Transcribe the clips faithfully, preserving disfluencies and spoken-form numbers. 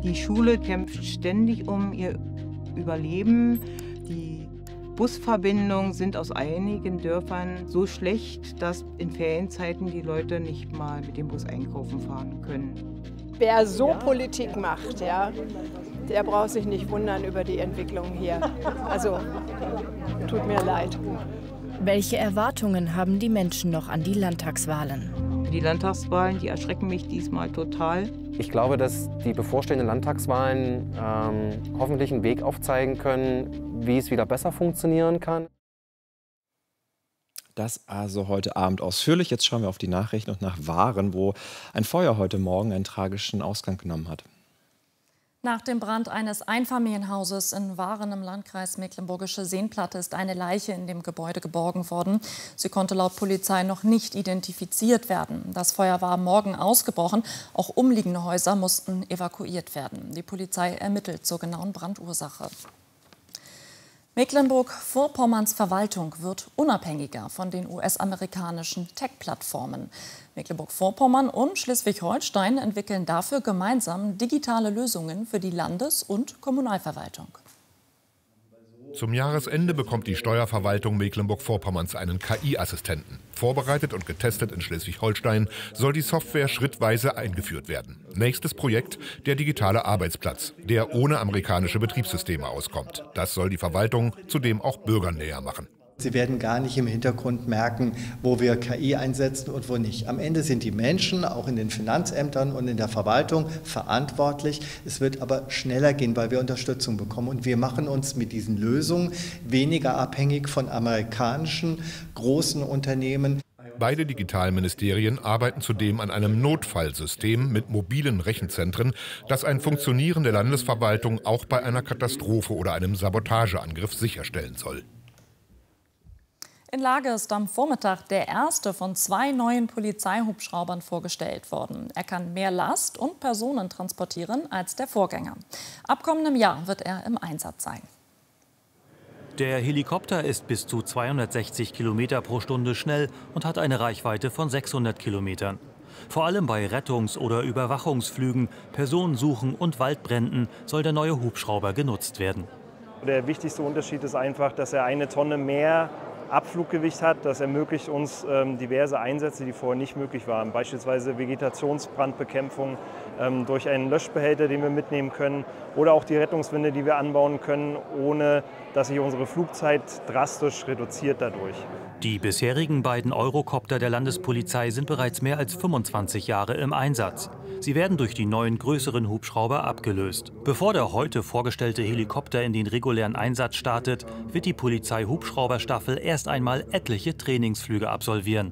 Die Schule kämpft ständig um ihr Überleben. Die Busverbindungen sind aus einigen Dörfern so schlecht, dass in Ferienzeiten die Leute nicht mal mit dem Bus einkaufen fahren können. Wer so Politik macht, ja, der braucht sich nicht wundern über die Entwicklung hier. Also, tut mir leid. Welche Erwartungen haben die Menschen noch an die Landtagswahlen? Die Landtagswahlen, die erschrecken mich diesmal total. Ich glaube, dass die bevorstehenden Landtagswahlen ähm, hoffentlich einen Weg aufzeigen können, wie es wieder besser funktionieren kann. Das also heute Abend ausführlich. Jetzt schauen wir auf die Nachrichten und nach Waren, wo ein Feuer heute Morgen einen tragischen Ausgang genommen hat. Nach dem Brand eines Einfamilienhauses in Waren im Landkreis Mecklenburgische Seenplatte ist eine Leiche in dem Gebäude geborgen worden. Sie konnte laut Polizei noch nicht identifiziert werden. Das Feuer war am Morgen ausgebrochen. Auch umliegende Häuser mussten evakuiert werden. Die Polizei ermittelt zur genauen Brandursache. Mecklenburg-Vorpommerns Verwaltung wird unabhängiger von den U S-amerikanischen Tech-Plattformen. Mecklenburg-Vorpommern und Schleswig-Holstein entwickeln dafür gemeinsam digitale Lösungen für die Landes- und Kommunalverwaltung. Zum Jahresende bekommt die Steuerverwaltung Mecklenburg-Vorpommerns einen K I-Assistenten. Vorbereitet und getestet in Schleswig-Holstein soll die Software schrittweise eingeführt werden. Nächstes Projekt, der digitale Arbeitsplatz, der ohne amerikanische Betriebssysteme auskommt. Das soll die Verwaltung zudem auch Bürgern näher machen. Sie werden gar nicht im Hintergrund merken, wo wir K I einsetzen und wo nicht. Am Ende sind die Menschen, auch in den Finanzämtern und in der Verwaltung, verantwortlich. Es wird aber schneller gehen, weil wir Unterstützung bekommen. Und wir machen uns mit diesen Lösungen weniger abhängig von amerikanischen großen Unternehmen. Beide Digitalministerien arbeiten zudem an einem Notfallsystem mit mobilen Rechenzentren, das ein Funktionieren der Landesverwaltung auch bei einer Katastrophe oder einem Sabotageangriff sicherstellen soll. In Lage ist am Vormittag der erste von zwei neuen Polizeihubschraubern vorgestellt worden. Er kann mehr Last und Personen transportieren als der Vorgänger. Ab kommendem Jahr wird er im Einsatz sein. Der Helikopter ist bis zu zweihundertsechzig Kilometer pro Stunde schnell und hat eine Reichweite von sechshundert Kilometern. Vor allem bei Rettungs- oder Überwachungsflügen, Personensuchen und Waldbränden soll der neue Hubschrauber genutzt werden. Der wichtigste Unterschied ist einfach, dass er eine Tonne mehr Abfluggewicht hat. Das ermöglicht uns ähm, diverse Einsätze, die vorher nicht möglich waren. Beispielsweise Vegetationsbrandbekämpfung ähm, durch einen Löschbehälter, den wir mitnehmen können, oder auch die Rettungswinde, die wir anbauen können, ohne dass sich unsere Flugzeit drastisch reduziert dadurch. Die bisherigen beiden Eurocopter der Landespolizei sind bereits mehr als fünfundzwanzig Jahre im Einsatz. Sie werden durch die neuen größeren Hubschrauber abgelöst. Bevor der heute vorgestellte Helikopter in den regulären Einsatz startet, wird die Polizei-Hubschrauberstaffel erst einmal etliche Trainingsflüge absolvieren.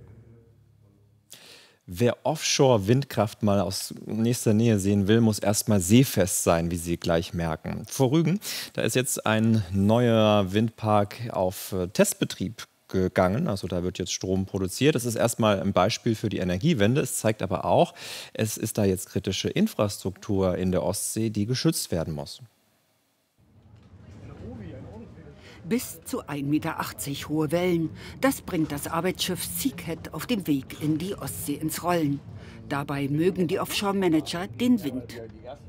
Wer Offshore-Windkraft mal aus nächster Nähe sehen will, muss erstmal seefest sein, wie Sie gleich merken. Vor Rügen, da ist jetzt ein neuer Windpark auf Testbetrieb gegangen. Also da wird jetzt Strom produziert. Das ist erstmal ein Beispiel für die Energiewende. Es zeigt aber auch, es ist da jetzt kritische Infrastruktur in der Ostsee, die geschützt werden muss. Bis zu ein Meter achtzig hohe Wellen. Das bringt das Arbeitsschiff Seacat auf dem Weg in die Ostsee ins Rollen. Dabei mögen die Offshore-Manager den Wind.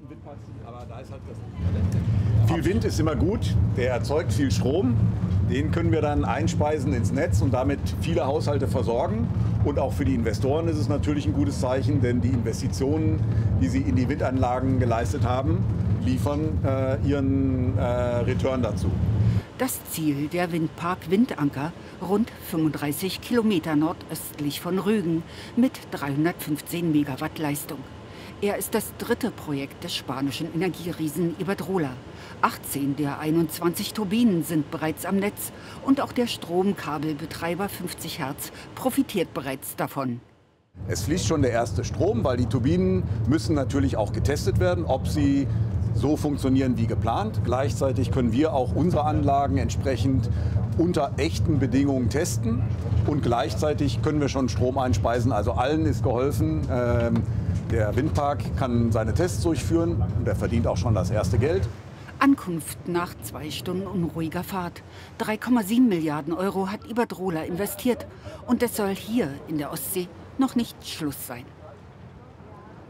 Viel Wind ist immer gut, der erzeugt viel Strom. Den können wir dann einspeisen ins Netz und damit viele Haushalte versorgen. Und auch für die Investoren ist es natürlich ein gutes Zeichen, denn die Investitionen, die sie in die Windanlagen geleistet haben, liefern äh, ihren äh, Return dazu. Das Ziel der Windpark Windanker, rund fünfunddreißig Kilometer nordöstlich von Rügen mit dreihundertfünfzehn Megawatt Leistung. Er ist das dritte Projekt des spanischen Energieriesen Iberdrola. achtzehn der einundzwanzig Turbinen sind bereits am Netz und auch der Stromkabelbetreiber fünfzig Hertz profitiert bereits davon. Es fließt schon der erste Strom, weil die Turbinen müssen natürlich auch getestet werden, ob sie so funktionieren wie geplant. Gleichzeitig können wir auch unsere Anlagen entsprechend unter echten Bedingungen testen und gleichzeitig können wir schon Strom einspeisen. Also allen ist geholfen. Ähm, der Windpark kann seine Tests durchführen und er verdient auch schon das erste Geld. Ankunft nach zwei Stunden unruhiger Fahrt. drei Komma sieben Milliarden Euro hat Iberdrola investiert und es soll hier in der Ostsee noch nicht Schluss sein.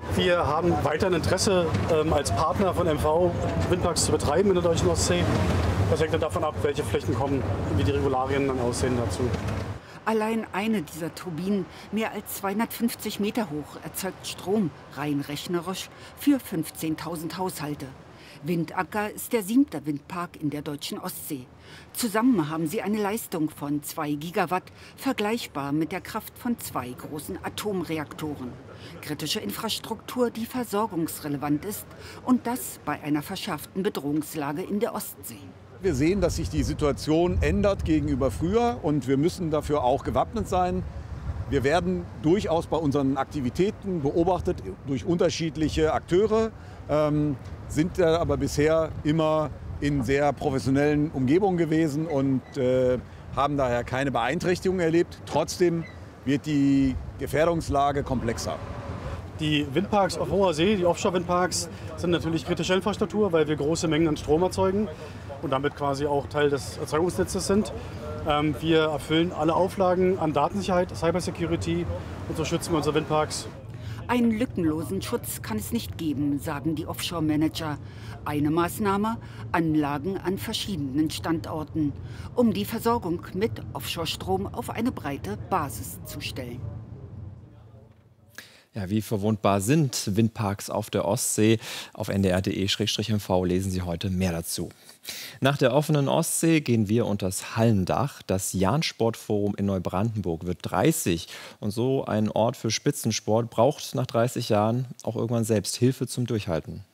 Wir haben weiterhin Interesse, ähm, als Partner von M V Windparks zu betreiben in der deutschen Ostsee. Das hängt dann davon ab, welche Flächen kommen, wie die Regularien dann aussehen dazu. Allein eine dieser Turbinen, mehr als zweihundertfünfzig Meter hoch, erzeugt Strom, rein rechnerisch, für fünfzehntausend Haushalte. Windanker ist der siebte Windpark in der deutschen Ostsee. Zusammen haben sie eine Leistung von zwei Gigawatt, vergleichbar mit der Kraft von zwei großen Atomreaktoren. Kritische Infrastruktur, die versorgungsrelevant ist, und das bei einer verschärften Bedrohungslage in der Ostsee. Wir sehen, dass sich die Situation ändert gegenüber früher und wir müssen dafür auch gewappnet sein. Wir werden durchaus bei unseren Aktivitäten beobachtet durch unterschiedliche Akteure, ähm, sind aber bisher immer in sehr professionellen Umgebungen gewesen und äh, haben daher keine Beeinträchtigungen erlebt. Trotzdem wird die Gefährdungslage komplexer. Die Windparks auf hoher See, die Offshore-Windparks, sind natürlich kritische Infrastruktur, weil wir große Mengen an Strom erzeugen und damit quasi auch Teil des Erzeugungsnetzes sind. Ähm, wir erfüllen alle Auflagen an Datensicherheit, Cybersecurity, und so schützen wir unsere Windparks. Einen lückenlosen Schutz kann es nicht geben, sagen die Offshore-Manager. Eine Maßnahme: Anlagen an verschiedenen Standorten, um die Versorgung mit Offshore-Strom auf eine breite Basis zu stellen. Ja, wie verwundbar sind Windparks auf der Ostsee? Auf n d r punkt d e slash m v lesen Sie heute mehr dazu. Nach der offenen Ostsee gehen wir unters Hallendach. Das Jahn-Sportforum in Neubrandenburg wird dreißig. Und so ein Ort für Spitzensport braucht nach dreißig Jahren auch irgendwann selbst Hilfe zum Durchhalten.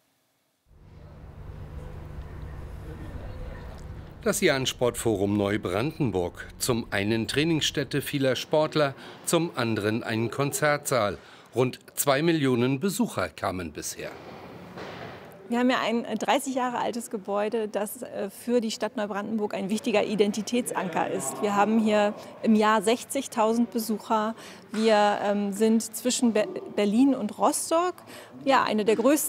Das Jahn-Sportforum Neubrandenburg. Zum einen Trainingsstätte vieler Sportler, zum anderen ein Konzertsaal. Rund zwei Millionen Besucher kamen bisher. Wir haben ja ein dreißig Jahre altes Gebäude, das für die Stadt Neubrandenburg ein wichtiger Identitätsanker ist. Wir haben hier im Jahr sechzigtausend Besucher. Wir ähm, sind zwischen Be- Berlin und Rostock ja, eine der größten